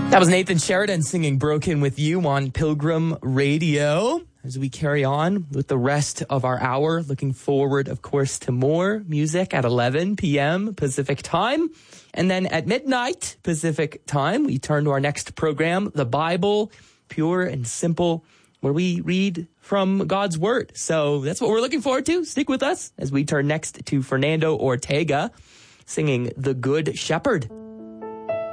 That was Nathan Sheridan singing Broken With You on Pilgrim Radio. As we carry on with the rest of our hour, looking forward, of course, to more music at 11 p.m. Pacific time. And then at midnight Pacific time, we turn to our next program, The Bible, Pure and Simple, where we read from God's Word. So that's what we're looking forward to. Stick with us as we turn next to Fernando Ortega singing The Good Shepherd.